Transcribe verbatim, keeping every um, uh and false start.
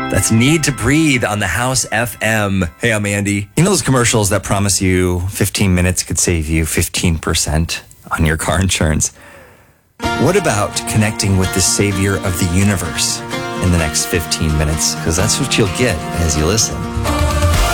That's Need to Breathe on the House F M. Hey, I'm Andy. You know those commercials that promise you fifteen minutes could save you fifteen percent on your car insurance? What about connecting with the savior of the universe in the next fifteen minutes? Because that's what you'll get as you listen.